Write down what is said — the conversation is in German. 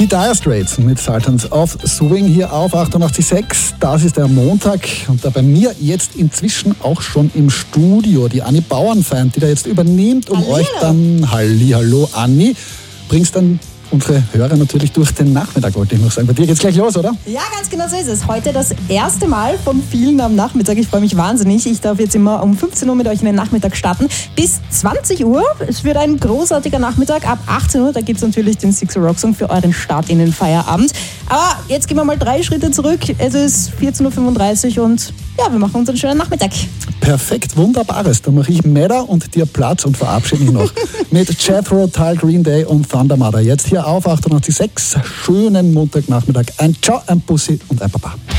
Die Dire Straits mit Sultans of Swing hier auf 88.6. Das ist der Montag und da bei mir jetzt inzwischen auch schon im Studio die Anni Bauernfeind, die da jetzt übernimmt, um euch dann, Hallihallo Anni, bringst dann unsere Hörer natürlich durch den Nachmittag, wollte ich noch sagen. Bei dir geht's gleich los, oder? Ja, ganz genau so ist es. Heute das erste Mal von vielen am Nachmittag. Ich freue mich wahnsinnig. Ich darf jetzt immer um 15 Uhr mit euch in den Nachmittag starten. Bis 20 Uhr. Es wird ein großartiger Nachmittag. Ab 18 Uhr, da gibt es natürlich den Six Rock Song für euren Start in den Feierabend. Aber jetzt gehen wir mal 3 Schritte zurück. Es ist 14.35 Uhr und ja, wir machen unseren schönen Nachmittag. Perfekt, wunderbares. Da mache ich Medda und dir Platz und verabschiede mich noch mit Jethro Tull, Green Day und Thunder Mother. Jetzt hier auf 88.6. Schönen Montagnachmittag. Ein Ciao, ein Bussi und ein Papa.